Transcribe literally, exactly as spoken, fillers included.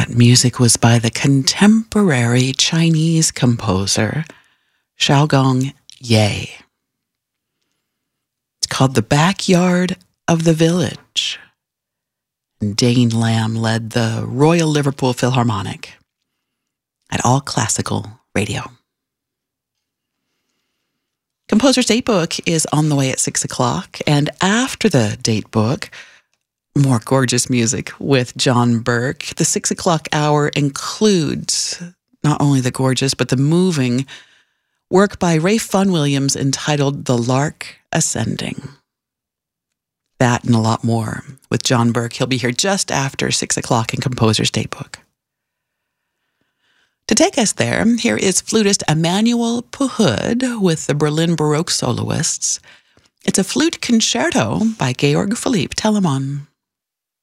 That music was by the contemporary Chinese composer Xiaogong Ye. It's called The Backyard of the Village. Dane Lamb led the Royal Liverpool Philharmonic at All Classical Radio. Composer's Datebook is on the way at six o'clock, and after the Datebook, more gorgeous music with John Burke. The six o'clock hour includes not only the gorgeous, but the moving work by Ray Funn-Williams entitled The Lark Ascending. That and a lot more with John Burke. He'll be here just after six o'clock in Composer's Datebook. To take us there, here is flutist Emmanuel Puhud with the Berlin Baroque Soloists. It's a flute concerto by Georg Philipp Telemann.